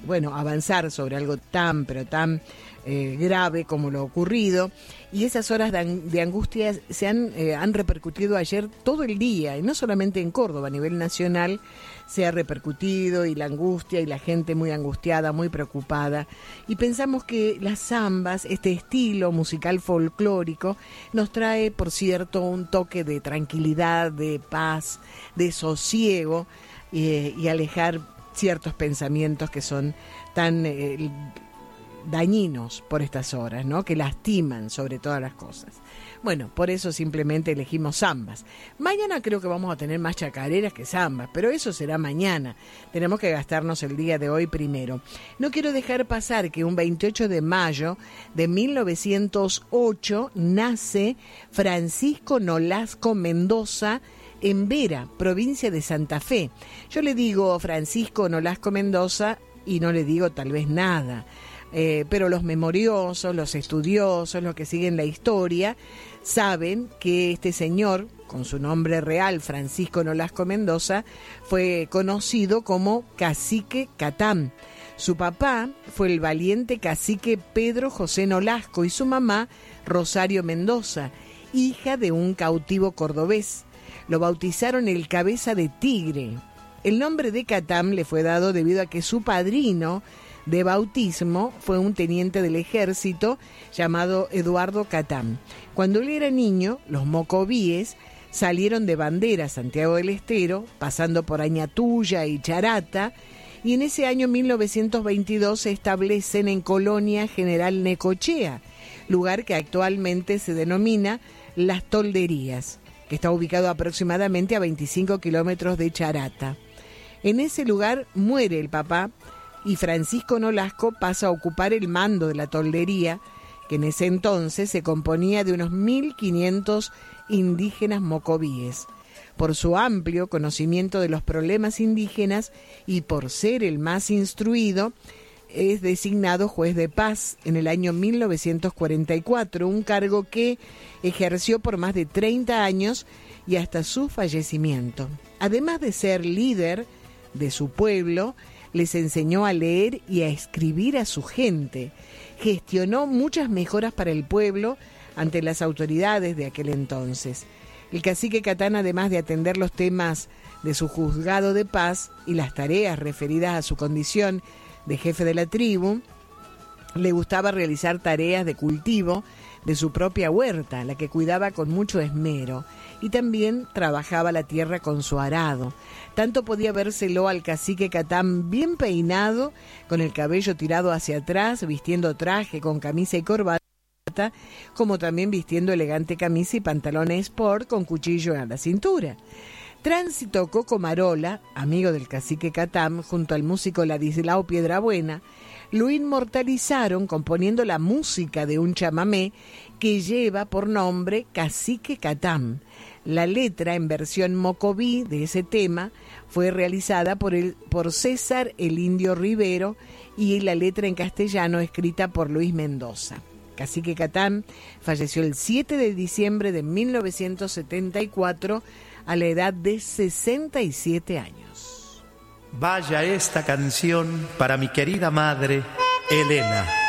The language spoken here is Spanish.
avanzar sobre algo tan, pero tan grave como lo ocurrido, y esas horas de angustia han repercutido ayer todo el día, y no solamente en Córdoba, a nivel nacional se ha repercutido, y la angustia y la gente muy angustiada, muy preocupada, y pensamos que las zambas, este estilo musical folclórico, nos trae, por cierto, un toque de tranquilidad, de paz, de sosiego, y alejar ciertos pensamientos que son tan dañinos por estas horas, ¿no? Que lastiman sobre todas las cosas. Bueno, por eso simplemente elegimos zambas. Mañana creo que vamos a tener más chacareras que zambas, pero eso será mañana. Tenemos que gastarnos el día de hoy primero. No quiero dejar pasar que un 28 de mayo de 1908 nace Francisco Nolasco Mendoza en Vera, provincia de Santa Fe. Yo le digo Francisco Nolasco Mendoza y no le digo tal vez nada. Pero los memoriosos, los estudiosos, los que siguen la historia, saben que este señor, con su nombre real, Francisco Nolasco Mendoza, fue conocido como Cacique Catán. Su papá fue el valiente cacique Pedro José Nolasco y su mamá, Rosario Mendoza, hija de un cautivo cordobés. Lo bautizaron el Cabeza de Tigre. El nombre de Catán le fue dado debido a que su padrino de bautismo fue un teniente del ejército llamado Eduardo Catán. Cuando él era niño, los mocovíes salieron de Bandera, Santiago del Estero, pasando por Añatuya y Charata, y en ese año 1922 se establecen en Colonia General Necochea, lugar que actualmente se denomina Las Tolderías, que está ubicado aproximadamente a 25 kilómetros de Charata. En ese lugar muere el papá, y Francisco Nolasco pasa a ocupar el mando de la toldería, que en ese entonces se componía de unos 1.500 indígenas mocovíes. Por su amplio conocimiento de los problemas indígenas y por ser el más instruido, es designado juez de paz en el año 1944, un cargo que ejerció por más de 30 años y hasta su fallecimiento. Además de ser líder de su pueblo, les enseñó a leer y a escribir a su gente. Gestionó muchas mejoras para el pueblo ante las autoridades de aquel entonces. El cacique Catán, además de atender los temas de su juzgado de paz y las tareas referidas a su condición de jefe de la tribu, le gustaba realizar tareas de cultivo de su propia huerta, la que cuidaba con mucho esmero, y también trabajaba la tierra con su arado. Tanto podía vérselo al cacique Catán bien peinado, con el cabello tirado hacia atrás, vistiendo traje con camisa y corbata, como también vistiendo elegante camisa y pantalones sport con cuchillo a la cintura. Tránsito Cocomarola, amigo del cacique Catán, junto al músico Ladislao Piedrabuena, lo inmortalizaron componiendo la música de un chamamé que lleva por nombre Cacique Catán. La letra en versión mocoví de ese tema fue realizada por César el Indio Rivero y la letra en castellano escrita por Luis Mendoza. Cacique Catán falleció el 7 de diciembre de 1974 a la edad de 67 años. Vaya esta canción para mi querida madre, Elena.